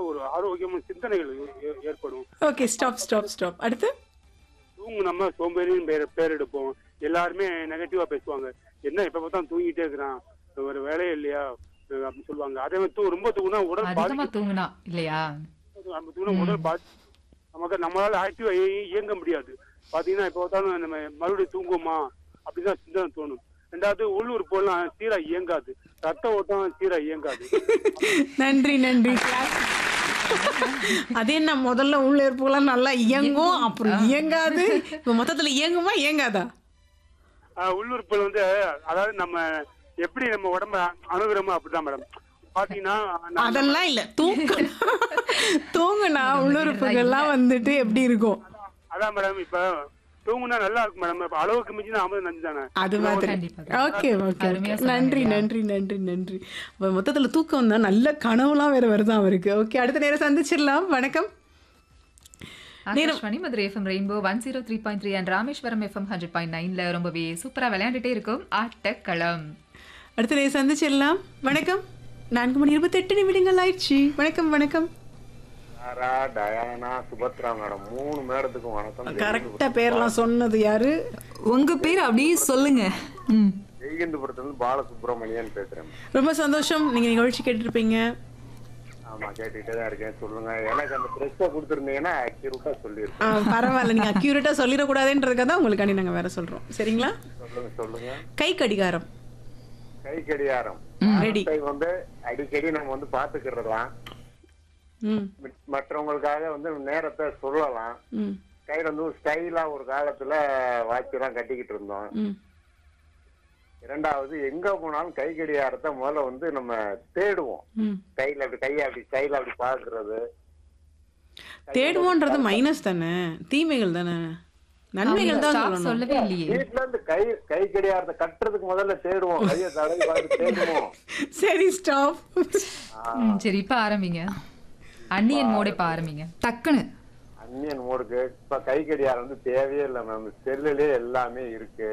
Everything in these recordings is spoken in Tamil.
ஒரு ஆரோக்கியமான சிந்தனைகள் ஏற்படும். Okay, stop. அடுத்து தூங்குனோம்னா சோம்பேறின்னு பேர் எடுப்போம். எல்லாருமே நெகட்டிவா பேசுவாங்க. என்ன இப்ப பார்த்தா தூங்கிட்டே இருக்கிறான், ஒரு வேலையே இல்லையா அப்படின்னு சொல்லுவாங்க. அதே மாதிரி ரொம்ப தூங்குனா உடல் அதிகமா தூங்குனா இல்லையா? நம்ம தூங்கினா உடல் நமக்கு நம்மளால ஆக்டிவா இயங்க முடியாது. பாத்தீங்கன்னா இப்ப பார்த்தாலும் நம்ம மறுபடியும் தூங்குவோமா அப்படிதான் சிந்தனை தோணும். ரெண்டாவது உள்ளூர் போலாம் சீரா இயங்காது, ரத்த ஓட்டம் சீரா இயங்காது. நன்றி. அது என்ன, முதல்ல உள்ள இருப்பெல்லாம் நல்லா இயங்கும், அப்புறம் இயங்காது. இப்ப மொத்தத்துல இயங்குமா இயங்காதா? உள்ளூர் போல் அதாவது நம்ம எப்படி நம்ம உடம்ப அணுகுறோமோ அப்படிதான் மேடம். பாத்தீங்கன்னா அதெல்லாம் இல்ல, தூங்குனா உள்ளுறுப்புகள்லாம் வந்துட்டு எப்படி இருக்கும்? அதான் மேடம், இப்ப தூங்குனா நல்லா இருக்கும் மேடம். இப்ப அளவுக்கு மிஞ்சினா அமிர்தம் நஞ்சு தானே, அது மாதிரி. ஓகே. நன்றி. மொத்தத்துல தூக்கம் தான், நல்ல கனவுலாம் வேற வருதான் அவருக்கு. ஓகே, அடுத்த நேரம் சந்திச்சிடலாம். வணக்கம். Akashvani Madurai FM rainbow 103.3 and Rameswaram FM 100.9ல ரொம்பவே சூப்பரா விளையாண்டுட்டே இருக்கும் ஆட்டக்களம். அடுத்த நேரம் சந்திச்சிடலாம். வணக்கம். 4:28 ஆயிடுச்சு. வணக்கம். டயானா, சுபத்ரா மேடம், 3 மேடத்துக்கும் வணக்கம். கரெக்டா பேர்லாம் சொன்னது யாரு? உங்க பேர் அப்படியே சொல்லுங்க. ஜெய்கந்தபுரத்துல பாலசுப்ரமணியன் பேசுறேன். ரொம்ப சந்தோஷம். நீங்க நிகழ்ச்சி கேட்டுருப்பீங்க. ஆமா, கேட்டுட்டே தான் இருக்கேன். சொல்லுங்க. எனக்கு அந்த பிரச்சனை கொடுத்துருந்தீங்கன்னா அக்யூரேட்டா சொல்லிருக்கேன். பரவாயில்ல, நீங்க அக்யூரேட்டா சொல்லிடக்கூடாதுன்றதுக்காக தான் உங்களுக்காண்டி நாங்க வேற சொல்றோம். சரிங்களா? சொல்லுங்க. கை கடிகாரம். கை கடிகாரம் அடிக்கடி நம்ம பாத்துக்கிறதெல்லாம், மற்றவங்களுக்காக நேரத்தை சொல்லலாம். கையில ஸ்டைலா ஒரு காலத்துல வாட்ச் எல்லாம் கட்டிக்கிட்டு இருந்தோம். இரண்டாவது, எங்க போனாலும் கை கடிகாரத்தை முதல்ல நம்ம தேடுவோம். கையில கையை அப்படி ஸ்டைலா அப்படி பாக்குறது. தேடுவோன்றது மைனஸ் தானே, தீமைகள் தானே, நன்மைகள் தான் சொல்லவே இல்லையே. வீட்டுல இருந்து கை கடிகாரத்தை கட்டுறதுக்கு முதல்ல தேடுவோம், கையை தடவி பார்த்து தேடுவோம். சரி, ஸ்டாப். சரி, இப்ப ஆரம்பிங்க. அன்னியன் மோட இப்ப ஆரம்பிங்க டக்குன்னு. அன்னியன் மோடுக்கு இப்ப கை கடிகாரம் தேவையே இல்லை மேம், செல்லுலயே எல்லாமே இருக்கு.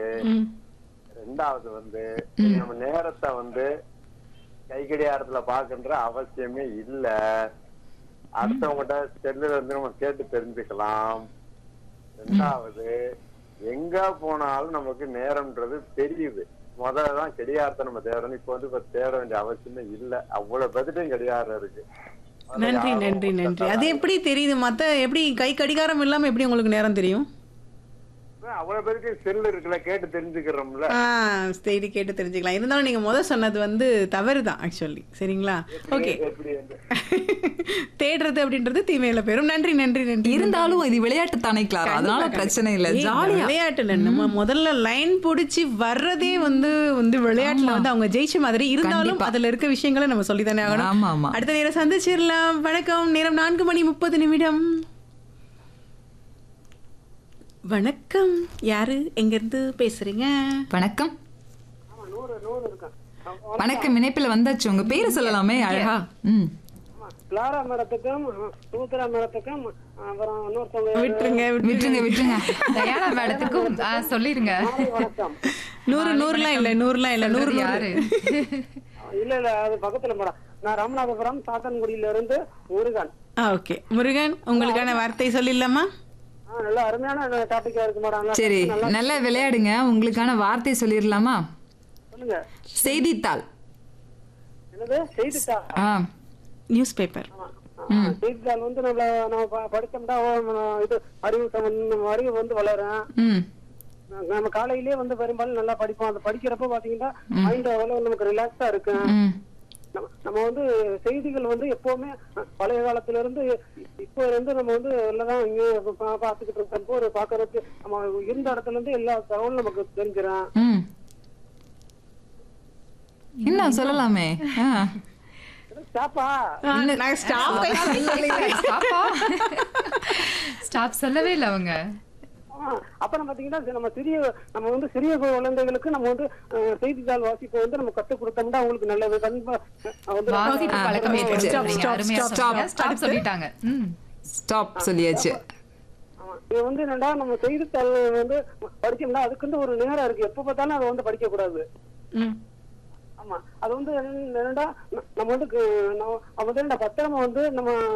ரெண்டாவது நம்ம நேரத்தை கை கடிகாரத்துல பாக்குற அவசியமே இல்ல. அடுத்தவங்கிட்ட செல்லுல நம்ம கேட்டு தெரிஞ்சுக்கலாம். ரெண்டாவது, எங்க போனாலும் நமக்கு நேரம்ன்றது தெரியுது. முதல்லதான் கடிகாரத்தை நம்ம தேடணும். இப்ப தேட வேண்டிய அவசியமே இல்ல. அவ்வளவு பேர்கிட்டையும் கடிகாரம் இருக்கு. நன்றி. அது எப்படி தெரியுது? எப்படி கை கடிகாரம் இல்லாம எப்படி உங்களுக்கு நேரம் தெரியும்? அவ்வளவு பேருக்கு செல் இருக்குல்ல, கேட்டு தெரிஞ்சுக்கிறோம்ல. சரி, கேட்டு தெரிஞ்சுக்கலாம். இருந்தாலும் நீங்க சொன்னது தவறுதான் ஆக்சுவலி. சரிங்களா? ஓகே. தேடுறது அப்படின்றது தீமையில பெரும். நன்றி. இருந்தாலும் இது விளையாட்டு தானே கிளாரா, அதனால பிரச்சனை இல்ல. ஜாலியா விளையாட்டு இல்ல, நம்ம முதல்ல லைன் பிடிச்சி வர்றதே விளையாட்டுல அவங்க ஜெயிச்ச மாதிரி. இருந்தாலும் அதுல இருக்க விஷயங்களை நம்ம சொல்லித்தானே ஆகணும். அடுத்த நேரம் சந்திச்சிடலாம். வணக்கம். நேரம் 4:30. வணக்கம். யாரு, எங்க இருந்து பேசுறீங்க? வணக்கம். வணக்கம், இணைப்பில் வந்தாச்சு. உங்க பேரை சொல்லலாமே அழகா. கிளாரா மேடத்துக்கும் சுமித்ரா மேடத்துக்கும் அப்புறம் விட்டுருங்க. தயாளா மேடத்துக்கும் சொல்லிருங்க. வணக்கம். 100 இல்ல 100 யாரு? இல்ல அது பக்கத்துல மேடம். நான் ராமநாதபுரம் சாத்தன்குடியில இருந்து முருகன். ஓகே முருகன், உங்களுக்கான வார்த்தை சொல்லிடலாமா? நல்ல அருமையான டாபிக்கா இருக்கு மேடம். சரி, நல்லா விளையாடுங்க. உங்களுக்கான வார்த்தை சொல்லிடலாமா? சொல்லுங்க. செய்தித்தாள். என்னது? செய்தித்தாள். News paper. செய்தித்தாள் நம்ம படிச்சோம்னா இது அறிவு வளரும். நம்ம காலையிலேயே பெரும்பாலும் நல்லா படிப்போம். அதை படிக்கிறப்ப பாத்தீங்கன்னா மைண்ட் அவ்வளவு நமக்கு ரிலாக்ஸா இருக்கு. நம்ம செய்திகள் எப்பவுமே பழைய காலத்துல இருந்து இப்போ இருந்து நம்ம எல்லாம் இங்க பாத்துக்கிட்டு இருக்கோம். ஒரு பாக்குறதுக்கு நம்ம இருந்த இடத்துல இருந்து எல்லா தகவலும் நமக்கு தெரிஞ்சிடும். என்ன சொல்லலாமே? ஸ்டாப் சொல்லவே இல்ல அவங்க. அப்புறம் பாத்தீங்கன்னா நம்ம சிறிய குழந்தைகளுக்கு நம்ம செய்தித்தாள் வாசிப்பை நம்ம கத்துக் கொடுத்தோம்னா அவங்களுக்கு நல்லது. ஸ்டாப் சொல்லியாச்சு. இது என்னடா, நம்ம செய்தித்தாள் படிச்சோம்னா அதுக்கு ஒரு நேரம் இருக்கு. எப்ப பார்த்தாலும் அதை படிக்க கூடாது. ஆமா, அது என்னடா நம்ம பத்திரமா நம்ம